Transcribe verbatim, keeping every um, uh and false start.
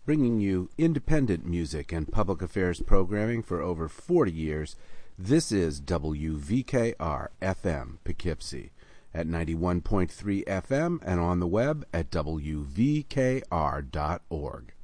Bringing you independent music and public affairs programming for over forty years, this is W V K R F M Poughkeepsie at ninety-one point three F M and on the web at W V K R dot org.